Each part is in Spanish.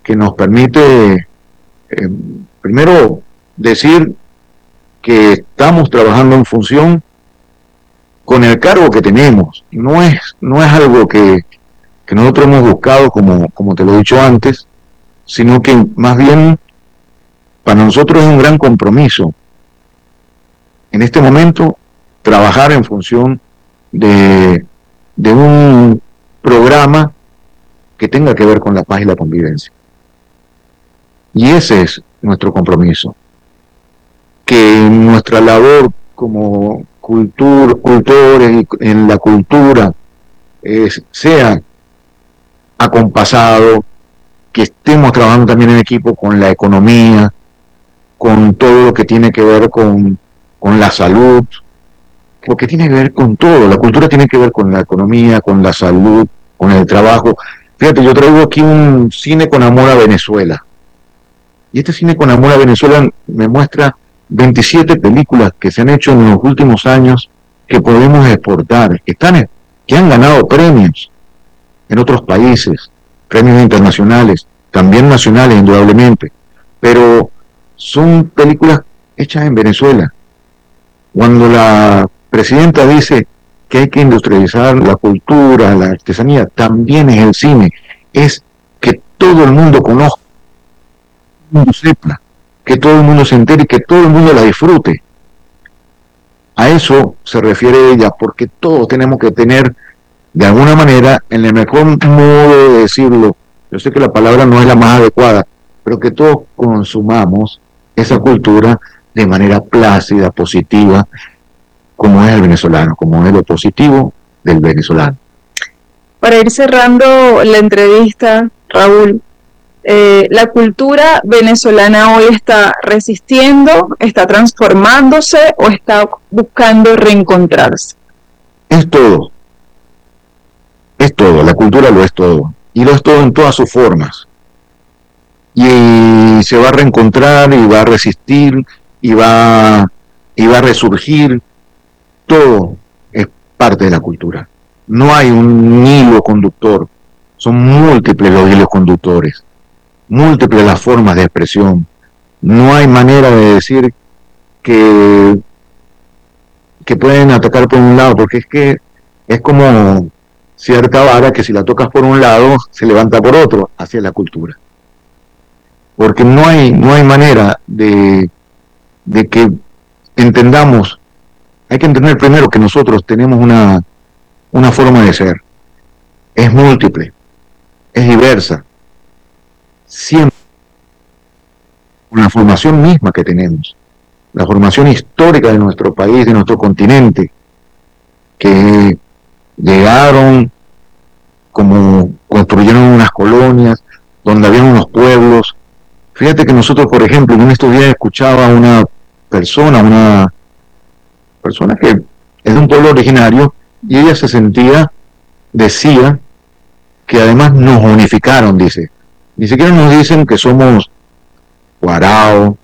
que nos permite, primero, decir que estamos trabajando en función con el cargo que tenemos. No es algo que nosotros hemos buscado, como te lo he dicho antes, sino que más bien para nosotros es un gran compromiso en este momento trabajar en función de un programa que tenga que ver con la paz y la convivencia. Y ese es nuestro compromiso, que nuestra labor como cultores en la cultura sea acompasado, que estemos trabajando también en equipo con la economía, con todo lo que tiene que ver con la salud, porque tiene que ver con todo. La cultura tiene que ver con la economía, con la salud, con el trabajo. Fíjate, yo traigo aquí un cine con amor a Venezuela. Y este cine con amor a Venezuela me muestra 27 películas que se han hecho en los últimos años que podemos exportar, que han ganado premios en otros países, premios internacionales, también nacionales indudablemente, pero son películas hechas en Venezuela. Cuando la presidenta dice que hay que industrializar la cultura, la artesanía, también es el cine, es que todo el mundo conozca, que todo el mundo sepa, que todo el mundo se entere y que todo el mundo la disfrute. A eso se refiere ella, porque todos tenemos que tener, de alguna manera, en el mejor modo de decirlo, yo sé que la palabra no es la más adecuada, pero que todos consumamos esa cultura de manera plácida, positiva, como es el venezolano, como es lo positivo del venezolano. Para ir cerrando la entrevista, Raúl, la cultura venezolana hoy está resistiendo, está transformándose o está buscando reencontrarse. Es todo, la cultura lo es todo, y lo es todo en todas sus formas. Y se va a reencontrar, y va a resistir, y va a resurgir. Todo es parte de la cultura. No hay un hilo conductor, son múltiples los hilos conductores, múltiples las formas de expresión. No hay manera de decir que pueden atacar por un lado, porque es que es como cierta vara que si la tocas por un lado se levanta por otro. Hacia la cultura, porque no hay manera de que entendamos. Hay que entender primero que nosotros tenemos una forma de ser, es múltiple, es diversa, siempre con la formación misma que tenemos, la formación histórica de nuestro país, de nuestro continente, que llegaron, como construyeron unas colonias, donde había unos pueblos. Fíjate que nosotros, por ejemplo, en estos días escuchaba a una persona que es de un pueblo originario, y ella decía que además nos unificaron, dice. Ni siquiera nos dicen que somos guarao,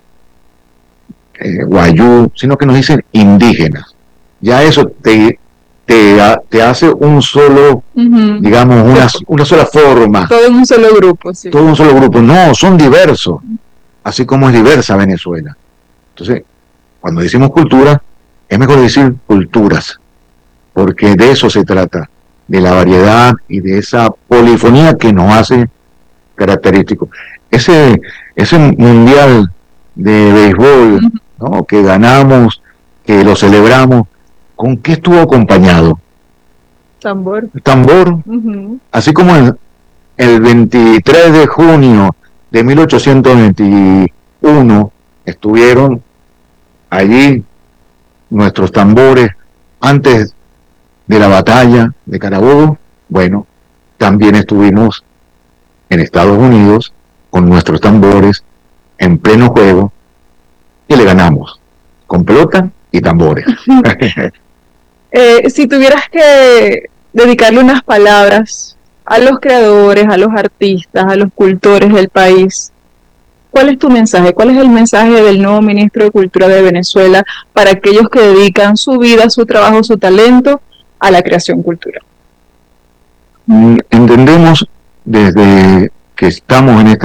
guayú, sino que nos dicen indígenas. Ya eso te hace un solo, digamos, una sola forma. Todo en un solo grupo, sí. Todo en un solo grupo. No, son diversos, así como es diversa Venezuela. Entonces, cuando decimos cultura, es mejor decir culturas, porque de eso se trata, de la variedad y de esa polifonía que nos hace característicos. Ese mundial de béisbol, ¿no?, que ganamos, que lo celebramos, ¿con qué estuvo acompañado? Tambor. Tambor. Así como el 23 de junio de 1821 estuvieron allí nuestros tambores antes de la batalla de Carabobo. Bueno, también estuvimos en Estados Unidos con nuestros tambores en pleno juego y le ganamos con pelota y tambores. Si tuvieras que dedicarle unas palabras a los creadores, a los artistas, a los cultores del país, ¿cuál es tu mensaje? ¿Cuál es el mensaje del nuevo ministro de Cultura de Venezuela para aquellos que dedican su vida, su trabajo, su talento a la creación cultural? Entendemos desde que estamos en esta